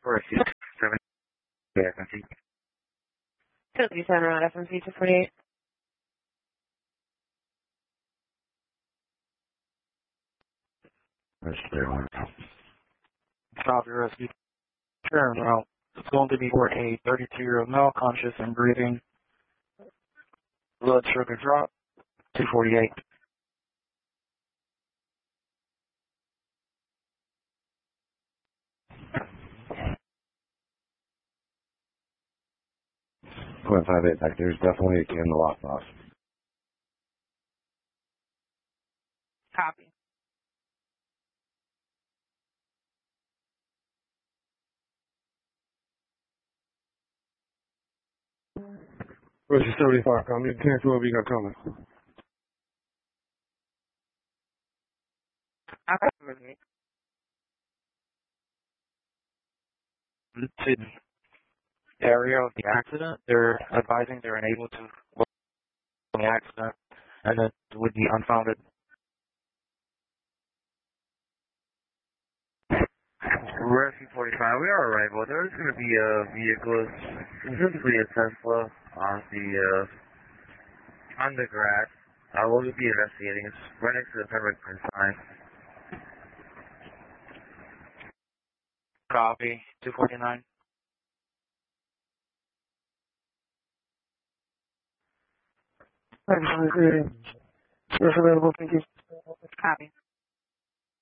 Rescue 7 FMC. 237 around FMC 248. That's clear one. Copy, rescue. Turn route. It's going to be for a 32-year-old male, conscious and breathing. Blood sugar drop, 248. Point 58 back there's definitely a key in the lockbox. Copy. Rescue 75, come in. Cancel whoever you got coming. Okay. To the area of the accident, they're advising they're unable to look on the accident, and it would be unfounded. Rescue 45, we are arrival. There's going to be a vehicle, specifically a Tesla, on the grass. We'll be investigating. It's right next to the Pembroke Prince sign. Copy, 249. Thank you. Available, thank you. Copy.